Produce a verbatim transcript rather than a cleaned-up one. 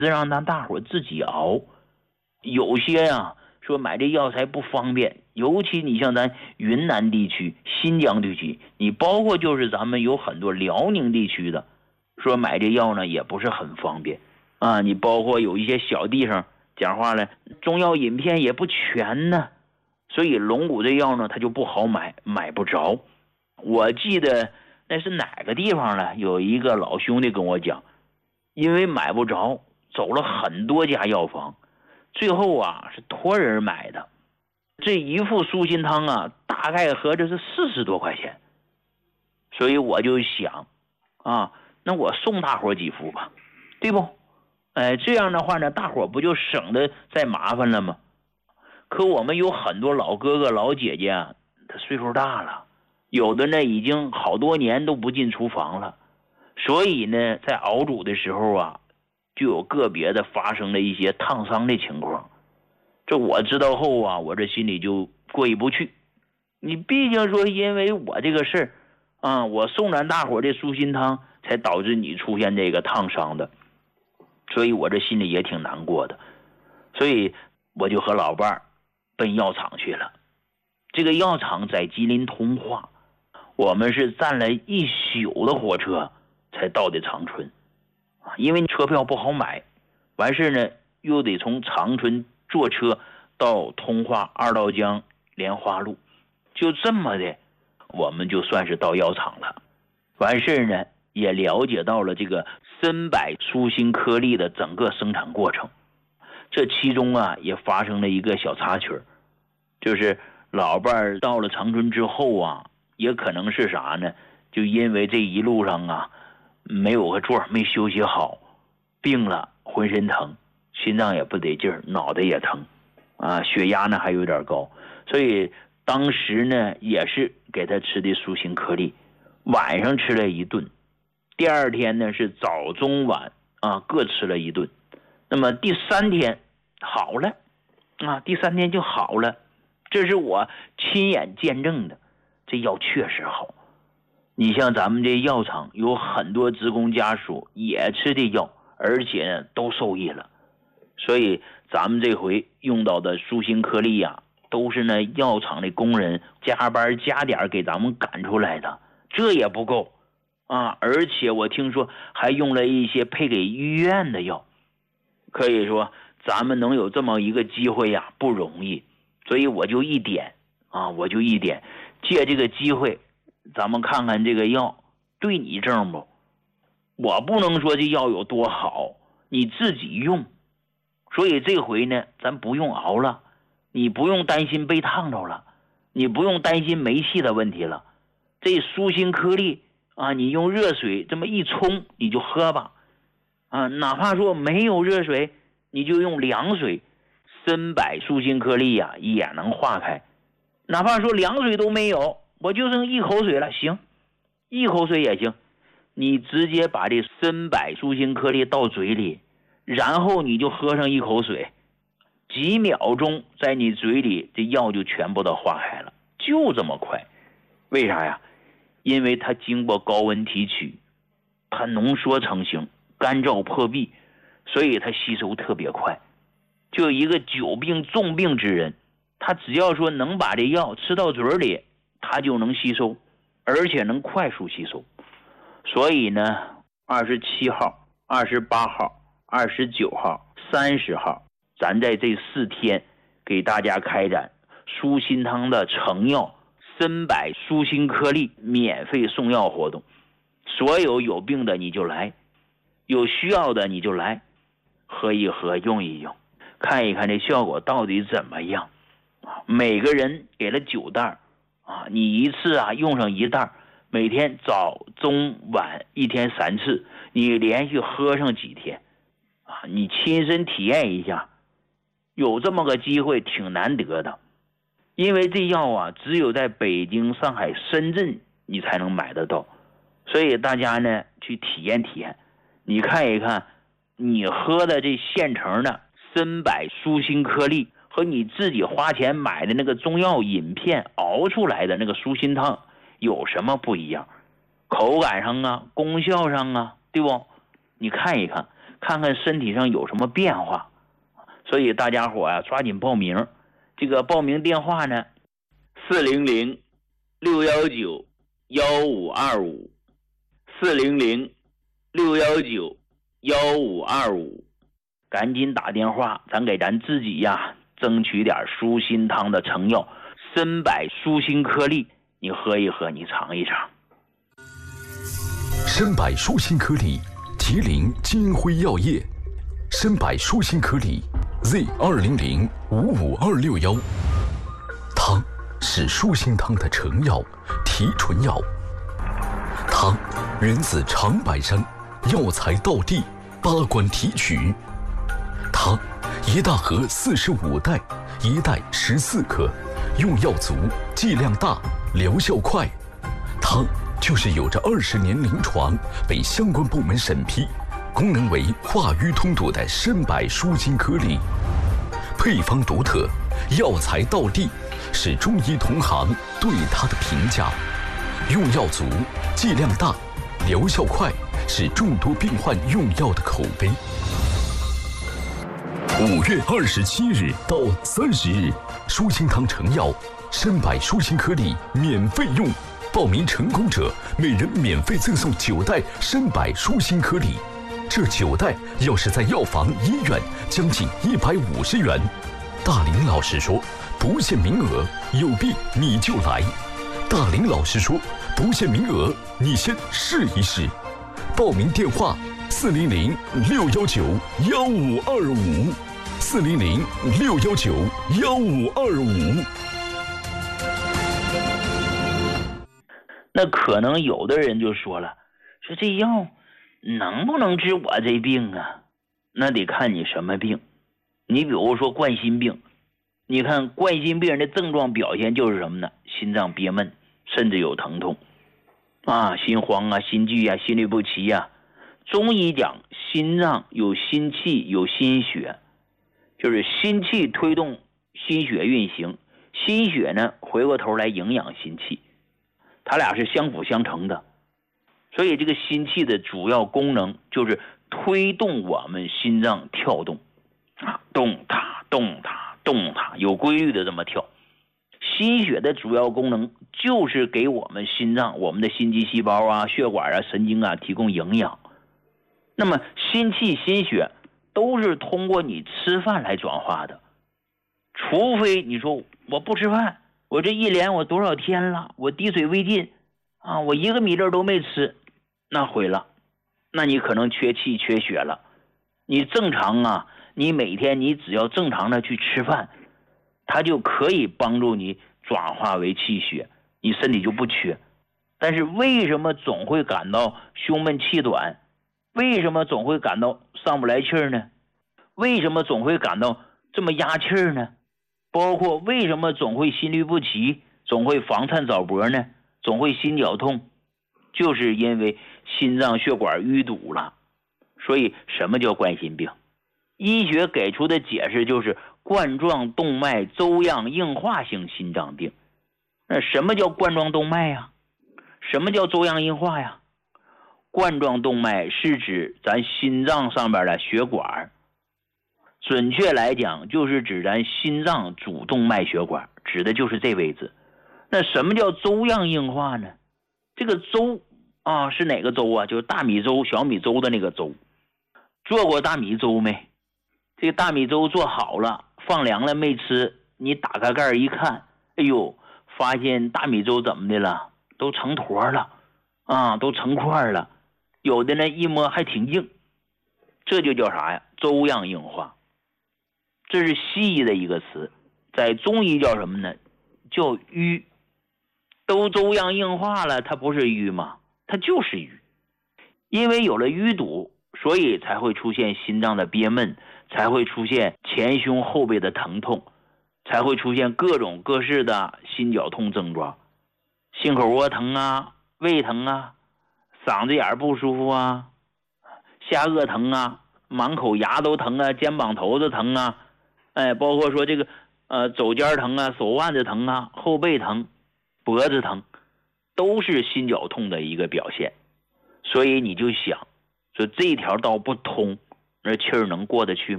让咱大伙自己熬。有些呀、啊、说买这药材不方便，尤其你像咱云南地区、新疆地区，你包括就是咱们有很多辽宁地区的，说买这药呢也不是很方便啊。你包括有一些小地方，讲话了，中药饮片也不全呢，所以龙骨这药呢它就不好买，买不着。我记得那是哪个地方呢？有一个老兄弟跟我讲，因为买不着，走了很多家药房，最后啊是托人买的。这一副舒心汤啊，大概合着是四十多块钱。所以我就想啊，那我送大伙几副吧，对不？哎，这样的话呢，大伙不就省得再麻烦了吗？可我们有很多老哥哥老姐姐啊，他岁数大了，有的呢已经好多年都不进厨房了，所以呢在熬煮的时候啊，就有个别的发生了一些烫伤的情况。这我知道后啊，我这心里就过意不去。你毕竟说因为我这个事儿啊，我送咱大伙的舒心汤才导致你出现这个烫伤的，所以我这心里也挺难过的。所以我就和老伴儿奔药厂去了。这个药厂在吉林通化，我们是站了一宿的火车才到的长春，因为车票不好买，完事呢又得从长春坐车到通化二道江莲花路，就这么的我们就算是到药厂了。完事呢也了解到了这个参柏舒心颗粒的整个生产过程。这其中啊也发生了一个小插曲，就是老伴儿到了长春之后啊，也可能是啥呢，就因为这一路上啊没有个座，没休息好，病了，浑身疼，心脏也不得劲儿，脑袋也疼啊，血压呢还有点高，所以当时呢也是给他吃的舒心颗粒，晚上吃了一顿，第二天呢是早中晚啊各吃了一顿。那么第三天好了啊，第三天就好了，这是我亲眼见证的，这药确实好。你像咱们这药厂有很多职工家属也吃这药，而且呢都受益了。所以咱们这回用到的舒心颗粒呀、啊，都是呢药厂的工人加班加点给咱们赶出来的，这也不够啊！而且我听说还用了一些配给医院的药。可以说咱们能有这么一个机会呀、啊、不容易，所以我就一点啊我就一点借这个机会，咱们看看这个药对你正不。我不能说这药有多好，你自己用。所以这回呢咱不用熬了，你不用担心被烫着了，你不用担心煤气的问题了。这舒心颗粒啊，你用热水这么一冲你就喝吧啊，哪怕说没有热水，你就用凉水，参柏舒心颗粒呀、啊、也能化开。哪怕说凉水都没有，我就剩一口水了，行，一口水也行。你直接把这参柏舒心颗粒到嘴里，然后你就喝上一口水，几秒钟在你嘴里这药就全部都化开了，就这么快。为啥呀？因为它经过高温提取，它浓缩成型，干燥破壁，所以它吸收特别快。就一个久病重病之人，他只要说能把这药吃到嘴里，他就能吸收，而且能快速吸收。所以呢二十七号、二十八号、二十九号、三十号，咱在这四天给大家开展舒心汤的成药参柏舒心颗粒免费送药活动。所有有病的你就来，有需要的你就来，喝一喝，用一用，看一看这效果到底怎么样。每个人给了九袋啊，你一次啊用上一袋，每天早中晚一天三次，你连续喝上几天啊，你亲身体验一下，有这么个机会挺难得的。因为这药啊只有在北京、上海、深圳你才能买得到，所以大家呢去体验体验，你看一看你喝的这现成的参柏舒心颗粒和你自己花钱买的那个中药饮片熬出来的那个舒心汤有什么不一样，口感上啊，功效上啊，对不？你看一看， 看看身体上有什么变化。所以大家伙啊，抓紧报名。这个报名电话呢，四零零六幺九幺五二五，四零零六幺九幺五二五，赶紧打电话，咱给咱自己呀争取点舒心汤的成药参柏舒心颗粒，你喝一喝，你尝一尝。 参柏舒心颗粒，吉林金辉药业。参柏舒心颗粒 Z 二零零五五二六幺。汤是舒心汤的成药，提纯药。汤源自长白山，药材道地，八关提取。汤一大盒四十五袋，一袋十四克，用药足，剂量大，疗效快。汤就是有着二十年临床，被相关部门审批，功能为化瘀通堵的参柏舒心颗粒。配方独特，药材道地，是中医同行对它的评价。用药足，剂量大，疗效快，是众多病患用药的口碑。五月二十七日到三十日，舒心汤成药参柏舒心颗粒免费用，报名成功者每人免费赠送九袋参柏舒心颗粒。这九袋要是在药房、医院，将近一百五十元。大林老师说，不限名额，有病你就来。大林老师说，不限名额，你先试一试。报名电话：四零零六幺九幺五二五，四零零六幺九幺五二五。 那可能有的人就说了，说这药能不能治我这病啊？那得看你什么病。你比如说冠心病，你看冠心病人的症状表现就是什么呢？心脏憋闷，甚至有疼痛啊，心慌啊，心悸啊，心律不齐啊。中医讲心脏有心气有心血，就是心气推动心血运行，心血呢回过头来营养心气，它俩是相辅相成的。所以这个心气的主要功能就是推动我们心脏跳动啊，动它动它动它，有规律的这么跳。心血的主要功能就是给我们心脏、我们的心肌细胞啊、血管啊、神经啊提供营养。那么心气心血都是通过你吃饭来转化的，除非你说我不吃饭，我这一连我多少天了，我滴水未进啊，我一个米粒都没吃，那毁了，那你可能缺气缺血了。你正常啊，你每天你只要正常的去吃饭，它就可以帮助你转化为气血，你身体就不缺。但是为什么总会感到胸闷气短？为什么总会感到上不来气儿呢？为什么总会感到这么压气儿呢？包括为什么总会心律不齐，总会房颤早搏呢？总会心绞痛，就是因为心脏血管淤堵了。所以什么叫冠心病？医学给出的解释就是冠状动脉粥样硬化性心脏病。那什么叫冠状动脉呀？什么叫粥样硬化呀？冠状动脉是指咱心脏上边的血管，准确来讲就是指咱心脏主动脉血管，指的就是这位置。那什么叫粥样硬化呢？这个粥啊是哪个粥啊？就是大米粥、小米粥的那个粥。做过大米粥没？这个大米粥做好了，放凉了没吃，你打开盖一看，哎呦，发现大米粥怎么的了？都成坨了啊，都成块了，有的呢一摸还挺硬，这就叫啥呀？粥样硬化。这是西医的一个词，在中医叫什么呢？叫瘀。都粥样硬化了，它不是瘀吗？它就是瘀。因为有了淤堵，所以才会出现心脏的憋闷，才会出现前胸后背的疼痛，才会出现各种各式的心绞痛症状，心口窝疼啊，胃疼啊，嗓子眼不舒服啊，下颚疼啊，满口牙都疼啊，肩膀头子疼啊，哎，包括说这个呃肘尖疼啊，手腕子疼啊，后背疼，脖子疼，都是心绞痛的一个表现。所以你就想说这条道不通， 那气儿能过得去吗？